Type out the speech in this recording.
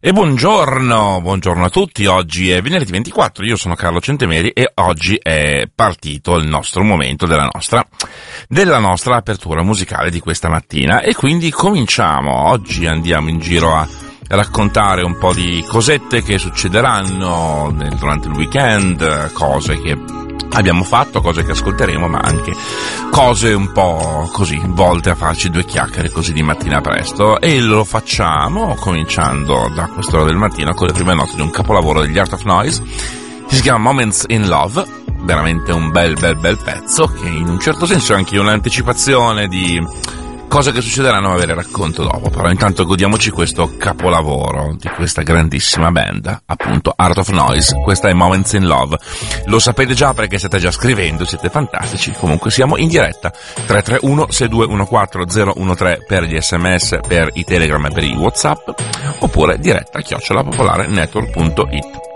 E buongiorno a tutti, oggi è venerdì 24, io sono Carlo Centemeri e oggi è partito il nostro momento della nostra apertura musicale di questa mattina e quindi cominciamo. Oggi andiamo in giro a raccontare un po' di cosette che succederanno durante il weekend, cose che abbiamo fatto, cose che ascolteremo, ma anche cose un po' così, volte a farci due chiacchiere così di mattina presto, e lo facciamo cominciando da quest'ora del mattino con le prime note di un capolavoro degli Art of Noise che si chiama Moments in Love, veramente un bel pezzo che in un certo senso è anche un'anticipazione di cose che succederanno, ma ve le racconto dopo. Però intanto godiamoci questo capolavoro di questa grandissima band, appunto Art of Noise. Questa è Moments in Love. Lo sapete già perché state già scrivendo, siete fantastici. Comunque siamo in diretta 331-6214-013 per gli sms, per i telegram e per i whatsapp, oppure diretta @popolarenetwork.it.